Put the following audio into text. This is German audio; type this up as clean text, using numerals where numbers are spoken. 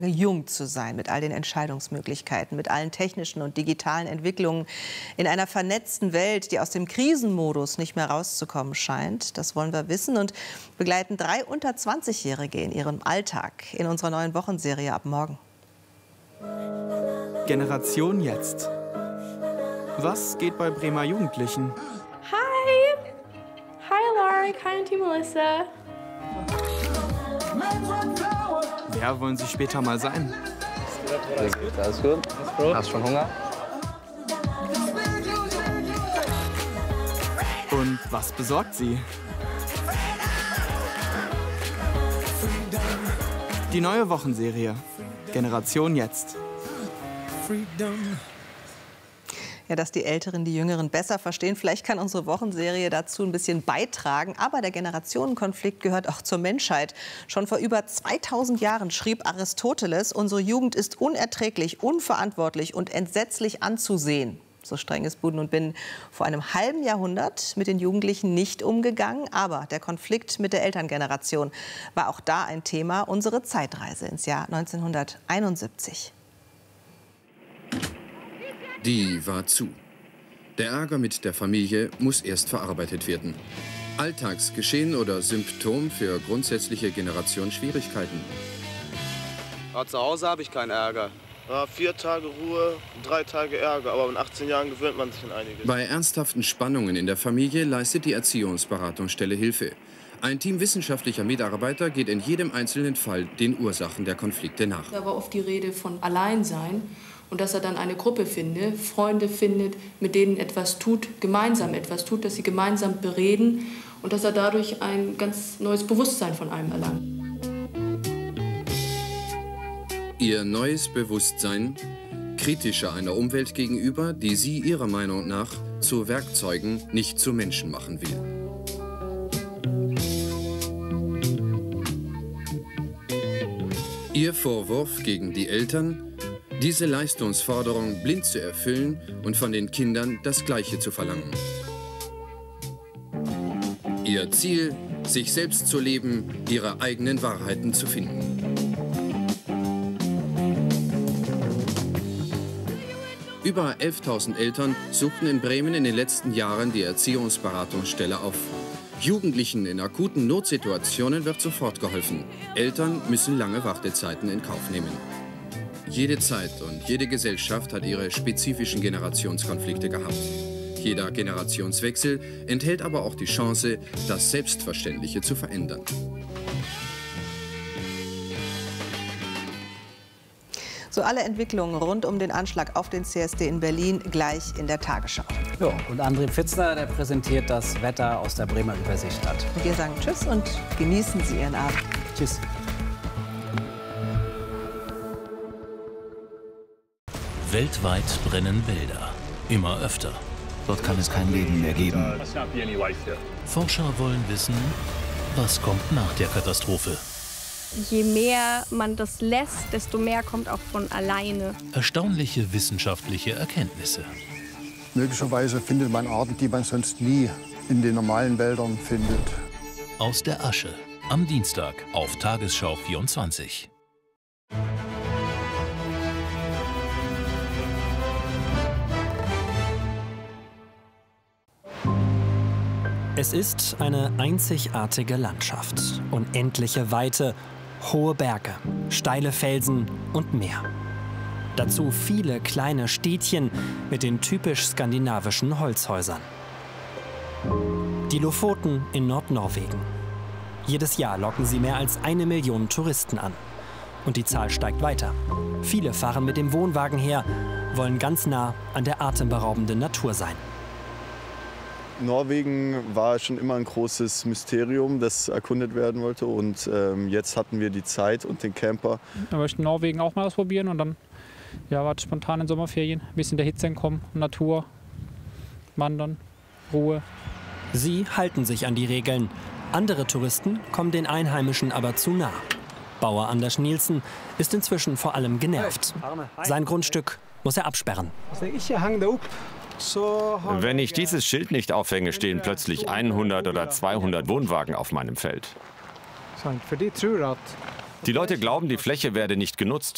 jung zu sein, mit all den Entscheidungsmöglichkeiten, mit allen technischen und digitalen Entwicklungen in einer vernetzten Welt, die aus dem Krisenmodus nicht mehr rauszukommen scheint. Das wollen wir wissen und begleiten 3 unter 20-Jährige in ihrem Alltag in unserer neuen Wochenserie ab morgen. Generation Jetzt. Was geht bei Bremer Jugendlichen? Hi! Hi Alaric, hi Auntie Melissa. Wer wollen Sie später mal sein? Alles gut? Hast du schon Hunger? Und was besorgt Sie? Die neue Wochenserie Generation Jetzt. Ja, dass die Älteren die Jüngeren besser verstehen. Vielleicht kann unsere Wochenserie dazu ein bisschen beitragen. Aber der Generationenkonflikt gehört auch zur Menschheit. Schon vor über 2000 Jahren schrieb Aristoteles, unsere Jugend ist unerträglich, unverantwortlich und entsetzlich anzusehen. So streng ist Buden und Bin vor einem halben Jahrhundert mit den Jugendlichen nicht umgegangen. Aber der Konflikt mit der Elterngeneration war auch da ein Thema. Unsere Zeitreise ins Jahr 1971. Die war zu. Der Ärger mit der Familie muss erst verarbeitet werden. Alltagsgeschehen oder Symptom für grundsätzliche Generationsschwierigkeiten. Zu Hause habe ich keinen Ärger. Ja, 4 Tage Ruhe, 3 Tage Ärger, aber in 18 Jahren gewöhnt man sich an einiges. Bei ernsthaften Spannungen in der Familie leistet die Erziehungsberatungsstelle Hilfe. Ein Team wissenschaftlicher Mitarbeiter geht in jedem einzelnen Fall den Ursachen der Konflikte nach. Da war oft die Rede von Alleinsein und dass er dann eine Gruppe findet, Freunde findet, mit denen etwas tut, gemeinsam etwas tut, dass sie gemeinsam bereden und dass er dadurch ein ganz neues Bewusstsein von einem erlangt. Ihr neues Bewusstsein, kritischer einer Umwelt gegenüber, die sie ihrer Meinung nach zu Werkzeugen, nicht zu Menschen machen will. Ihr Vorwurf gegen die Eltern, diese Leistungsforderung blind zu erfüllen und von den Kindern das Gleiche zu verlangen. Ihr Ziel, sich selbst zu leben, ihre eigenen Wahrheiten zu finden. Über 11.000 Eltern suchten in Bremen in den letzten Jahren die Erziehungsberatungsstelle auf. Jugendlichen in akuten Notsituationen wird sofort geholfen. Eltern müssen lange Wartezeiten in Kauf nehmen. Jede Zeit und jede Gesellschaft hat ihre spezifischen Generationskonflikte gehabt. Jeder Generationswechsel enthält aber auch die Chance, das Selbstverständliche zu verändern. So alle Entwicklungen rund um den Anschlag auf den CSD in Berlin gleich in der Tagesschau. Ja, und André Pfitzner, der präsentiert das Wetter aus der Bremer Überseestadt. Und wir sagen Tschüss und genießen Sie Ihren Abend. Tschüss. Weltweit brennen Wälder. Immer öfter. Dort kann es kein Leben mehr geben. Forscher wollen wissen, was kommt nach der Katastrophe. Je mehr man das lässt, desto mehr kommt auch von alleine. Erstaunliche wissenschaftliche Erkenntnisse. Möglicherweise findet man Arten, die man sonst nie in den normalen Wäldern findet. Aus der Asche. Am Dienstag auf Tagesschau 24. Es ist eine einzigartige Landschaft. Unendliche Weite, hohe Berge, steile Felsen und Meer. Dazu viele kleine Städtchen mit den typisch skandinavischen Holzhäusern. Die Lofoten in Nordnorwegen. Jedes Jahr locken sie mehr als 1 Million Touristen an. Und die Zahl steigt weiter. Viele fahren mit dem Wohnwagen her, wollen ganz nah an der atemberaubenden Natur sein. Norwegen war schon immer ein großes Mysterium, das erkundet werden wollte. Und jetzt hatten wir die Zeit und den Camper. Wir möchten Norwegen auch mal ausprobieren und dann war spontan in Sommerferien. Ein bisschen der Hitze entkommen, Natur, Wandern, Ruhe. Sie halten sich an die Regeln. Andere Touristen kommen den Einheimischen aber zu nah. Bauer Anders Nielsen ist inzwischen vor allem genervt. Sein Grundstück muss er absperren. Wenn ich dieses Schild nicht aufhänge, stehen plötzlich 100 oder 200 Wohnwagen auf meinem Feld. Die Leute glauben, die Fläche werde nicht genutzt.